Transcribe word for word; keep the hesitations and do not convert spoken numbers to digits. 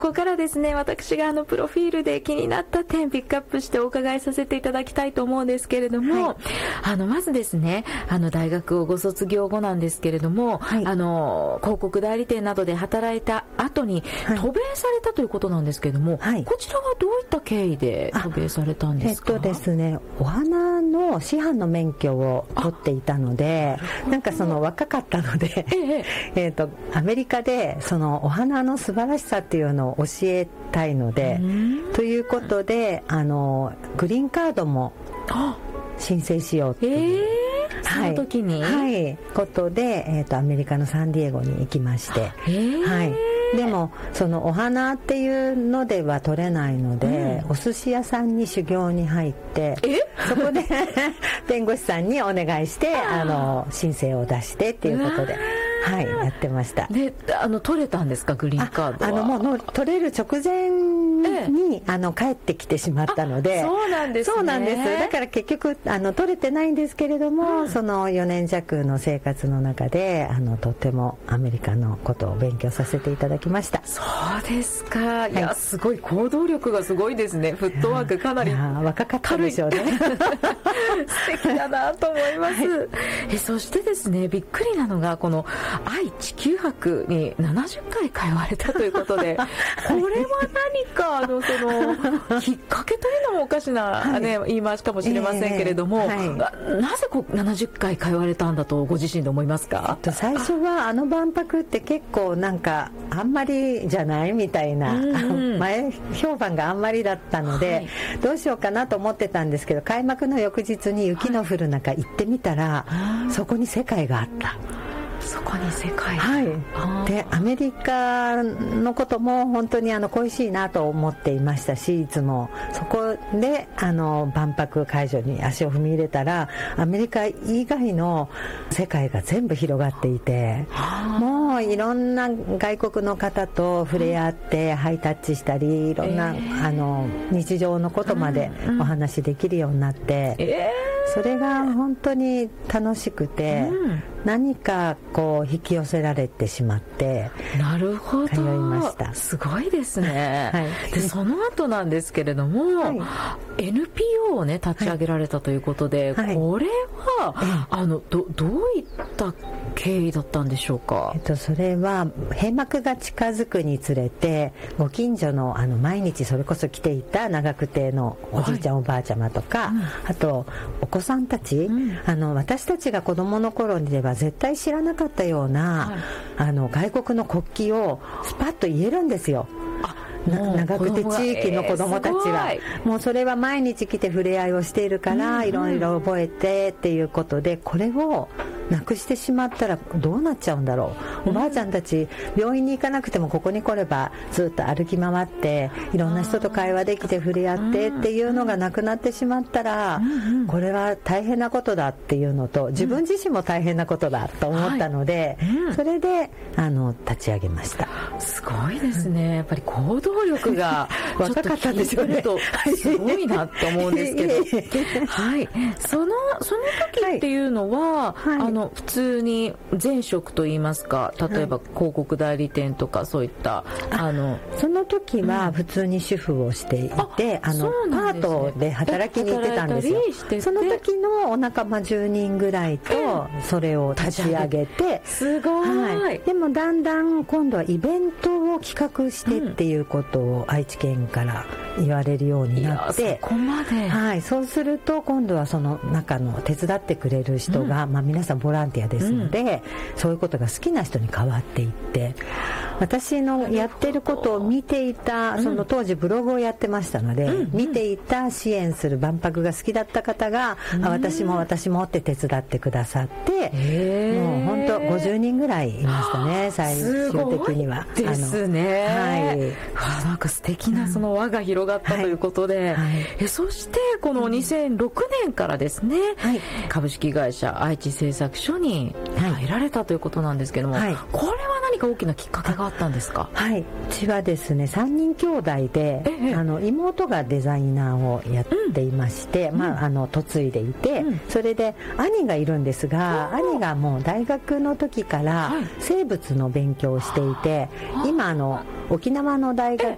ここからですね、私があのプロフィールで気になった点ピックアップしてお伺いさせていただきたいと思うんですけれども、はい、あのまずですね、あの大学をご卒業後なんですけれども、はい、あの広告代理店などで働いた後に渡米されたということなんですけれども、はい、こちらはどういった経緯で渡米されたんですか？ えっとですね、お花の師範の免許を取っていたので、なんかその若かったので、えええっとアメリカでそのお花の素晴らしさっていうのを教えたいので、ということであのグリーンカードも申請しようっていう、 えー、その時に、 はい、はい、ことで、えーと、アメリカのサンディエゴに行きまして、 えーはい、でもそのお花っていうのでは取れないので、うん、お寿司屋さんに修行に入って、そこで弁護士さんにお願いしてあの申請を出してっていうことで、はい、やってました。 で、あの取れたんですか、グリーンカードは？ ああのもうの取れる直前に、ええ、あの帰ってきてしまったので。 そうなんですね。 そうなんです。だから結局あの取れてないんですけれども、うん、そのよねん弱の生活の中であのとてもアメリカのことを勉強させていただきました。 そうですか。いや、はい、すごい行動力がすごいですね。フットワークかなり若かったでしょうね。 素敵だなと思います、はい、えそしてですね、びっくりなのがこの愛・地球博にななじゅっかい通われたということで、これは何かあのそのきっかけというのもおかしな、はい、ね、言い回しかもしれませんけれども、えーはい、なぜこうななじゅっかい通われたんだとご自身で思いますか？ えっと、最初はあの万博って結構なんかあんまりじゃないみたいな、うんうん、前評判があんまりだったので、はい、どうしようかなと思ってたんですけど、開幕の翌日に雪の降る中行ってみたら、はい、そこに世界があった。 そこに世界、 はい、でアメリカのことも本当にあの恋しいなと思っていましたし、いつもそこであの万博会場に足を踏み入れたらアメリカ以外の世界が全部広がっていて、もういろんな外国の方と触れ合ってハイタッチしたり、いろんな、えー、あの日常のことまでお話できるようになって、うんうん、えー、それが本当に楽しくて、うん、何かこう引き寄せられてしまって、 なるほど、 通いました。 すごいですね、はい、でその後なんですけれども、はい、エヌピーオー をね立ち上げられたということで、はい、これは、はい、あの ど, どういった経緯だったんでしょうか？ えっと、それは閉幕が近づくにつれて、ご近所 の, あの毎日それこそ来ていた長久手のおじいちゃん、はい、おばあちゃまとか、うん、あとお子さんたち、うん、あの私たちが子どもの頃にでは絶対知らなかったような、はい、あの外国の国旗をスパッと言えるんですよ。長久手地域の子どもたちは、えー、もうそれは毎日来て触れ合いをしているから、うんうん、いろいろ覚えてっていうことで、これをなくしてしまったらどうなっちゃうんだろう、うん、おばあちゃんたち病院に行かなくてもここに来ればずっと歩き回っていろんな人と会話できて触れ合ってっていうのがなくなってしまったら、うんうん、これは大変なことだっていうのと、自分自身も大変なことだと思ったので、うんはい、それであの立ち上げました。 すごいですね、やっぱり行動力が若かったんですよね。 すごいなと思うんですけどはい、そのその時っていうのは、はいはい、あの普通に前職といいますか、例えば広告代理店とかそういった、 ああのその時は普通に主婦をしていて、うん、あのあ、ね、パートで働きに行ってたんですよ。その時のお仲間じゅうにんぐらいとそれを立ち上げて、 すごい、はい、 でもだんだん今度はイベントを企画してっていうことを愛知県から言われるようになって、 そこまで、 はい、そうすると今度はその中の手伝ってくれる人が、うんまあ、皆さんボランティアですので、うん、そういうことが好きな人に変わっていって、私のやってることを見ていた、その当時ブログをやってましたので、うん、見ていた支援する万博が好きだった方が、うん、あ私も私もって手伝ってくださって、もう本当ごじゅうにんぐらいいましたね、最終的には。 すごいですね、はい、わなんか素敵なその輪が広がったということで、うんはいはい、えそしてこのにせんろくねんからですね、はい、株式会社愛知製作所に入られたということなんですけども、はい、これは何か大きなきっかけがあったんですか？ はい、うちはですねさんにん兄弟で、ええ、あの妹がデザイナーをやっていまして、うんまあ、あの嫁いでいて、うん、それで兄がいるんですが、兄がもう大学の時から生物の勉強をしていて、今あの沖縄の大学